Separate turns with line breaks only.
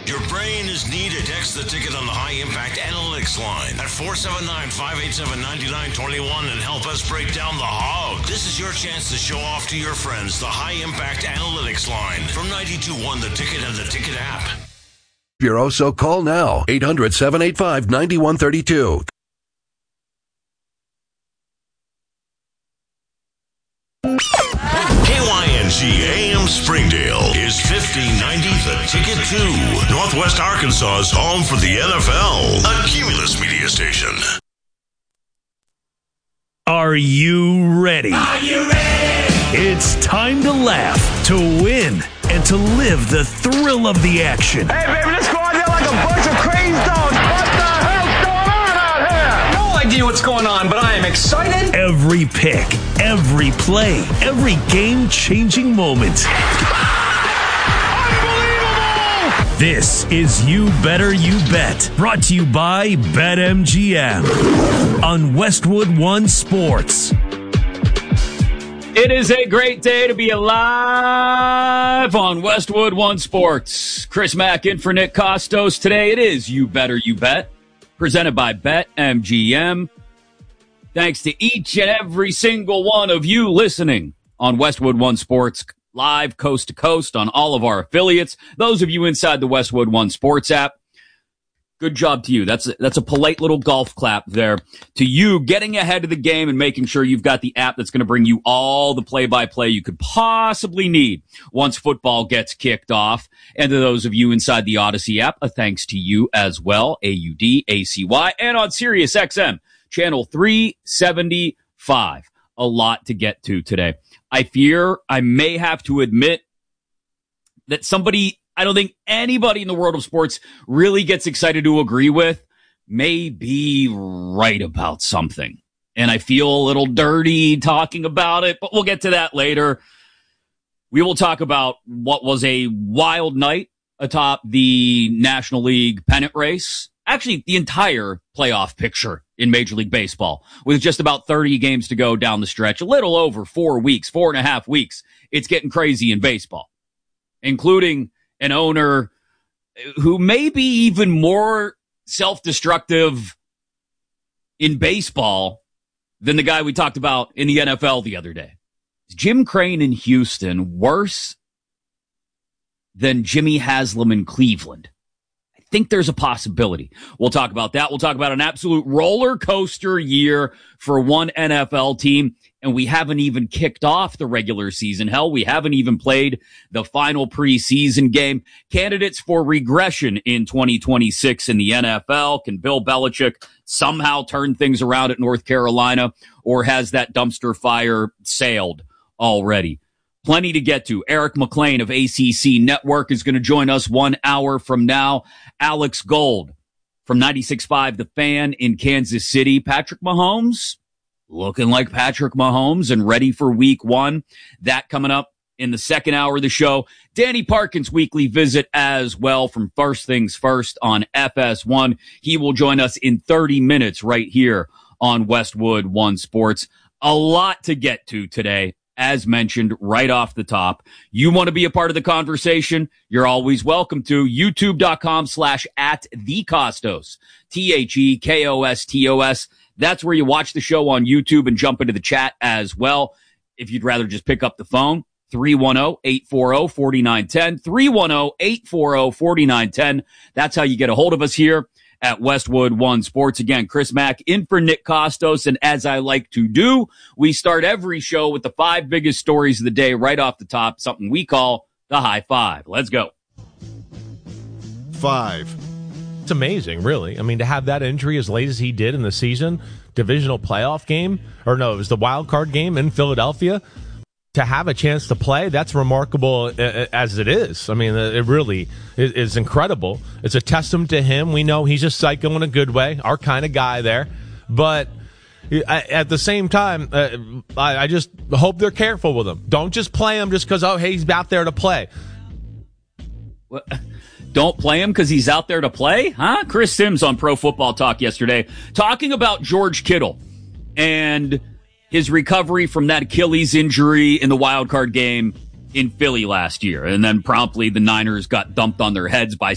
Your brain is needed. Text the ticket on the High Impact Analytics line at 479-587-9921 and help us break down the hog. This is your chance to show off to your friends the High Impact Analytics line from 92.1 The Ticket and the Ticket app.
Bureau, so call now. 800-785-9132.
KYNG AM Springdale is 1590 The Ticket 2. Northwest Arkansas's home for the NFL. A Cumulus media station.
Are you ready?
Are you ready?
It's time to laugh, to win, and to live the thrill of the action.
Hey, baby, let's go out there like a bunch of crazy dogs. What the hell's going on out here?
No idea what's going on, but I am excited.
Every pick, every play, every game-changing moment.
Unbelievable!
This is You Better You Bet, brought to you by BetMGM on Westwood One Sports.
It is a great day to be alive on Westwood One Sports. Chris Mack in for Nick Costos. Today it is You Better You Bet, presented by BetMGM. Thanks to each and every single one of you listening on Westwood One Sports, live coast to coast on all of our affiliates. Those of you inside the Westwood One Sports app, good job to you. That's a polite little golf clap there to you getting ahead of the game and making sure you've got the app that's going to bring you all the play-by-play you could possibly need once football gets kicked off. And to those of you inside the Odyssey app, a thanks to you as well, AUDACY, and on Sirius XM, channel 375. A lot to get to today. I fear I may have to admit that I don't think anybody in the world of sports really gets excited to agree with, may be right about something. And I feel a little dirty talking about it, but we'll get to that later. We will talk about what was a wild night atop the National League pennant race. Actually, the entire playoff picture in Major League Baseball, with just about 30 games to go down the stretch, a little over 4.5 weeks. It's getting crazy in baseball, including an owner who may be even more self-destructive in baseball than the guy we talked about in the NFL the other day. Is Jim Crane in Houston worse than Jimmy Haslam in Cleveland? I think there's a possibility. We'll talk about that. We'll talk about an absolute roller coaster year for one NFL team. And we haven't even kicked off the regular season. Hell, we haven't even played the final preseason game. Candidates for regression in 2026 in the NFL. Can Bill Belichick somehow turn things around at North Carolina, or has that dumpster fire sailed already? Plenty to get to. Eric McLean of ACC Network is going to join us 1 hour from now. Alex Gold from 96.5 The Fan in Kansas City. Patrick Mahomes, looking like Patrick Mahomes and ready for week one. That coming up in the second hour of the show. Danny Parkins' weekly visit as well from First Things First on FS1. He will join us in 30 minutes right here on Westwood One Sports. A lot to get to today. As mentioned right off the top, you want to be a part of the conversation? You're always welcome to. YouTube.com/@TheCostos. TheKostos. That's where you watch the show on YouTube and jump into the chat as well. If you'd rather just pick up the phone, 310-840-4910, 310-840-4910. That's how you get a hold of us here at Westwood One Sports. Again, Chris Mack in for Nick Costos. And as I like to do, we start every show with the 5 biggest stories of the day right off the top, something we call the High Five. Let's go.
5. It's amazing, really. I mean, to have that injury as late as he did in the season, divisional playoff game, or no, it was the wild card game in Philadelphia. To have a chance to play, that's remarkable as it is. I mean, it really is incredible. It's a testament to him. We know he's a psycho in a good way, our kind of guy there. But at the same time, I just hope they're careful with him. Don't just play him just because, oh, hey, he's out there to play.
Don't play him because he's out there to play? Huh? Chris Sims on Pro Football Talk yesterday talking about George Kittle and his recovery from that Achilles injury in the wild card game in Philly last year. And then promptly the Niners got dumped on their heads by